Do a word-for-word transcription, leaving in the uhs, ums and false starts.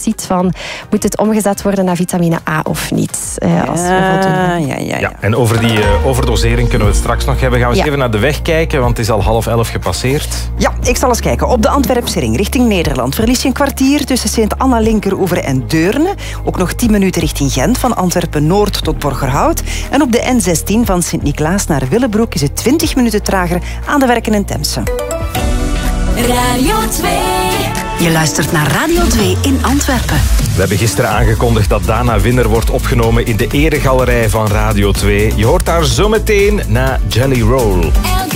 ziet van, moet het omgezet worden naar vitamine A of niet? Uh, als ja, we ja, ja, ja. ja, en over die uh, overdosering kunnen we het straks nog hebben. Gaan we eens ja. even naar de weg kijken, want het is al half elf gepasseerd. Ja, ik zal eens kijken. Op de Antwerpse ring richting Nederland verlies je een kwartier tussen Sint-Anna-Linkeroever en Deurne. Ook nog tien minuten richting Gent, van Antwerpen-Noord tot Borgerhout. En op de N zestien van Sint-Niklaas naar Willebroek is het twintig minuten trager aan de Werken en Temse. Radio twee. Je luistert naar Radio twee in Antwerpen. We hebben gisteren aangekondigd dat Dana Winner wordt opgenomen in de eregalerij van Radio twee. Je hoort haar zometeen na Jelly Roll.